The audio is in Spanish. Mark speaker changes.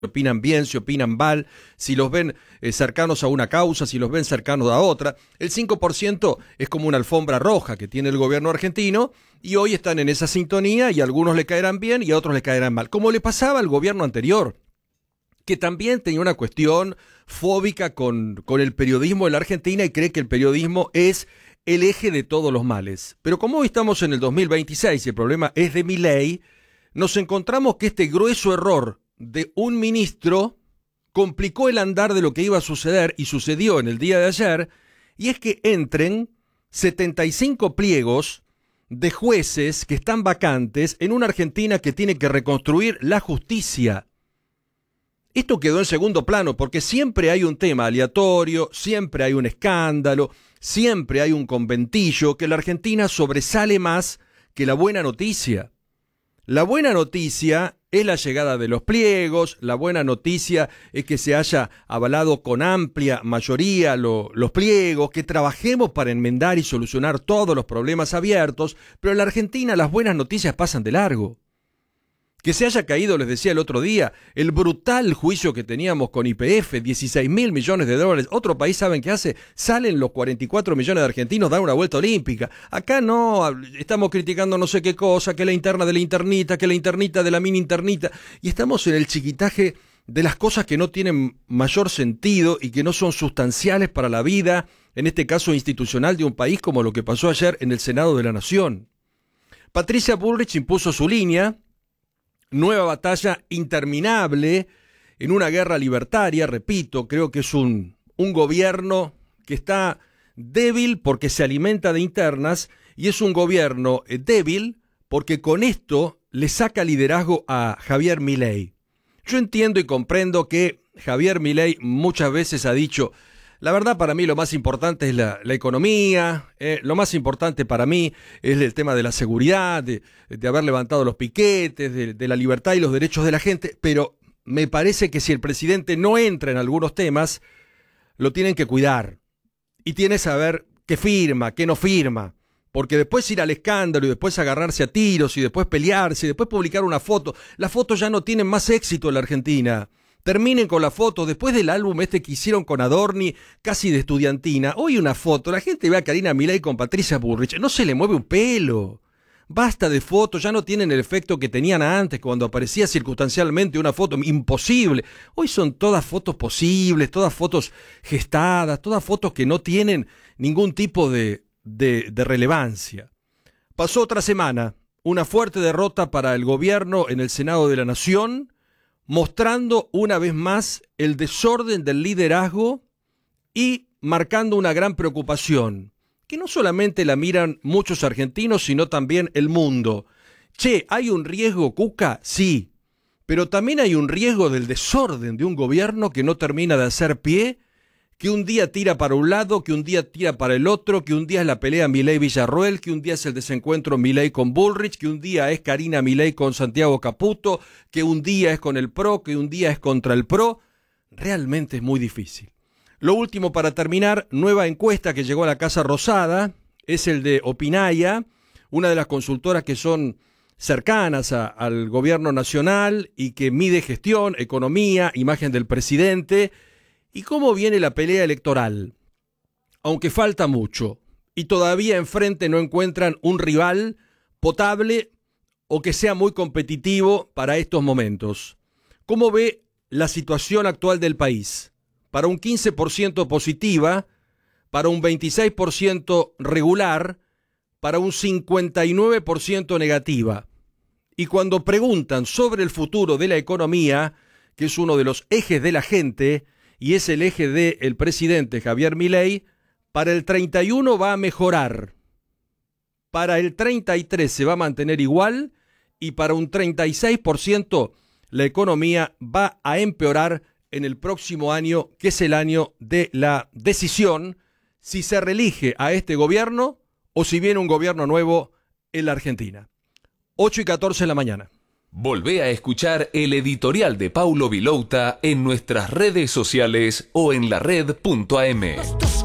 Speaker 1: opinan bien, si opinan mal, si los ven cercanos a una causa, si los ven cercanos a otra. El 5% es como una alfombra roja que tiene el gobierno argentino y hoy están en esa sintonía y a algunos le caerán bien y a otros le caerán mal. Como le pasaba al gobierno anterior, que también tenía una cuestión fóbica con el periodismo en la Argentina y cree que el periodismo es el eje de todos los males. Pero como hoy estamos en el 2026 y el problema es de Milei, nos encontramos que este grueso error de un ministro complicó el andar de lo que iba a suceder y sucedió en el día de ayer, y es que entren 75 pliegos de jueces que están vacantes en una Argentina que tiene que reconstruir la justicia. Esto quedó en segundo plano porque siempre hay un tema aleatorio, siempre hay un escándalo, siempre hay un conventillo que la Argentina sobresale más que la buena noticia. La buena noticia es la llegada de los pliegos, la buena noticia es que se haya avalado con amplia mayoría los pliegos, que trabajemos para enmendar y solucionar todos los problemas abiertos, pero en la Argentina las buenas noticias pasan de largo. Que se haya caído, les decía el otro día, el brutal juicio que teníamos con YPF, 16.000 millones de dólares. Otro país, ¿saben qué hace? Salen los 44 millones de argentinos, dan una vuelta olímpica. Acá no, estamos criticando no sé qué cosa, que la interna de la internita, que la internita de la mini internita. Y estamos en el chiquitaje de las cosas que no tienen mayor sentido y que no son sustanciales para la vida, en este caso institucional de un país, como lo que pasó ayer en el Senado de la Nación. Patricia Bullrich impuso su línea. Nueva batalla interminable en una guerra libertaria, repito, creo que es un gobierno que está débil porque se alimenta de internas y es un gobierno débil porque con esto le saca liderazgo a Javier Milei. Yo entiendo y comprendo que Javier Milei muchas veces ha dicho: la verdad, para mí lo más importante es la economía, lo más importante para mí es el tema de la seguridad, de haber levantado los piquetes, de la libertad y los derechos de la gente, pero me parece que si el presidente no entra en algunos temas, lo tienen que cuidar y tiene que saber qué firma, qué no firma, porque después ir al escándalo y después agarrarse a tiros y después pelearse y después publicar una foto, las fotos ya no tienen más éxito en la Argentina. Terminen con la foto, después del álbum que hicieron con Adorni, casi de estudiantina, hoy una foto, la gente ve a Karina Milei con Patricia Bullrich, no se le mueve un pelo, basta de fotos, ya no tienen el efecto que tenían antes cuando aparecía circunstancialmente una foto imposible, hoy son todas fotos posibles, todas fotos gestadas, todas fotos que no tienen ningún tipo de relevancia. Pasó otra semana, una fuerte derrota para el gobierno en el Senado de la Nación, mostrando una vez más el desorden del liderazgo y marcando una gran preocupación, que no solamente la miran muchos argentinos, sino también el mundo. Che, ¿hay un riesgo, Cuca? Sí, pero también hay un riesgo del desorden de un gobierno que no termina de hacer pie, que un día tira para un lado, que un día tira para el otro, que un día es la pelea Milei-Villarroel, que un día es el desencuentro Milei con Bullrich, que un día es Karina Milei con Santiago Caputo, que un día es con el PRO, que un día es contra el PRO. Realmente es muy difícil. Lo último para terminar, nueva encuesta que llegó a la Casa Rosada, es el de Opinaya, una de las consultoras que son cercanas al gobierno nacional y que mide gestión, economía, imagen del presidente. ¿Y cómo viene la pelea electoral? Aunque falta mucho y todavía enfrente no encuentran un rival potable o que sea muy competitivo para estos momentos. ¿Cómo ve la situación actual del país? Para un 15% positiva, para un 26% regular, para un 59% negativa. Y cuando preguntan sobre el futuro de la economía, que es uno de los ejes de la gente, y es el eje del presidente Javier Milei, para el 31 va a mejorar, para el 33 se va a mantener igual y para un 36% la economía va a empeorar en el próximo año, que es el año de la decisión si se reelige a este gobierno o si viene un gobierno nuevo en la Argentina. 8:14 de la mañana.
Speaker 2: Volvé a escuchar el editorial de Paulo Vilouta en nuestras redes sociales o en lared.am.